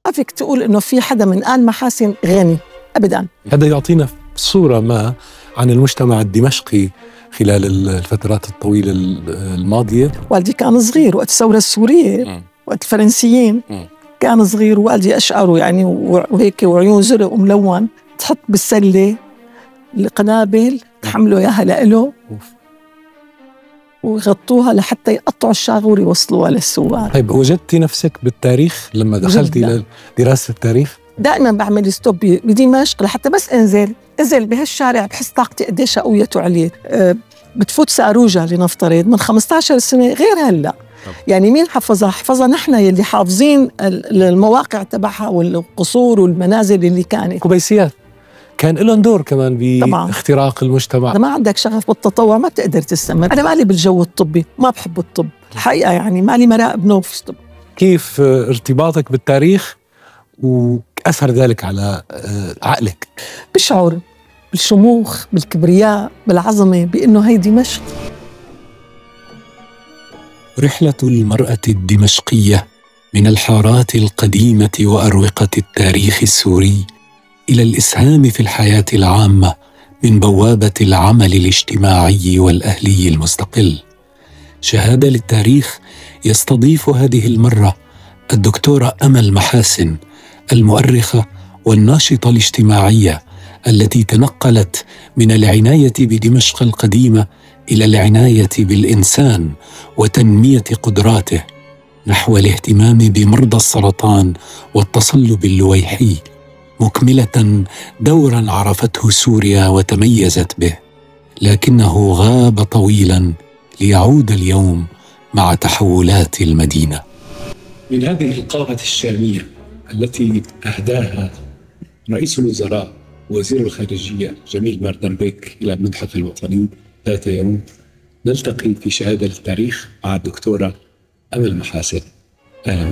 ما فيك تقول إنه في حدا من آل محاسن غني أبداً. هذا يعطينا صورة ما عن المجتمع الدمشقي خلال الفترات الطويلة الماضية. والدي كان صغير وقت الثورة السورية، وقت الفرنسيين كان صغير، والدي أشعره يعني وهيك وعيون زرق وملون، تحط بالسلة القنابل تحملوا إياها لإله ويغطوها لحتى يقطعوا الشاغور يوصلوها للسواق. طيب وجدتي نفسك بالتاريخ لما دخلتي لدراسة التاريخ؟ دائما بعمل ستوب بدمشق لحتى بس انزل بهالشارع بحس طاقتي قديش قوية وعليت. بتفوت ساروجة لنفترض من 15 سنة غير هلا. يعني مين حفظها نحن يلي حافظين المواقع تبعها والقصور والمنازل اللي كانت. كوبيسيات كان لهم دور كمان باختراق المجتمع. إذا ما عندك شغف بالتطوع ما بتقدر تستمر. أنا مالي بالجو الطبي، ما بحب الطب الحقيقة، يعني مالي مراقب نوف طب. كيف ارتباطك بالتاريخ وأثر ذلك على عقلك؟ بشعر بالشموخ، بالكبرياء، بالعظمة، بأنه هي دمشق. رحلة المرأة الدمشقية من الحارات القديمة وأروقة التاريخ السوري إلى الإسهام في الحياة العامة من بوابة العمل الاجتماعي والأهلي المستقل. شهادة للتاريخ يستضيف هذه المرة الدكتورة أمل محاسن، المؤرخة والناشطة الاجتماعية التي تنقلت من العناية بدمشق القديمة إلى العناية بالإنسان وتنمية قدراته نحو الاهتمام بمرضى السرطان والتصلب اللويحي، مكملة دورا عرفته سوريا وتميزت به، لكنه غاب طويلا ليعود اليوم مع تحولات المدينة. من هذه القامة الشامية التي أهداها رئيس الوزراء ووزير الخارجية جميل مردنبيك إلى المتحف الوطني ذات يوم، نلتقي في شهادة التاريخ مع الدكتورة أمل محاسن. أهلا.